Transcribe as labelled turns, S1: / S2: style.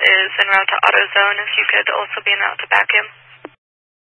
S1: is en route to AutoZone. If you could also be en route to back him.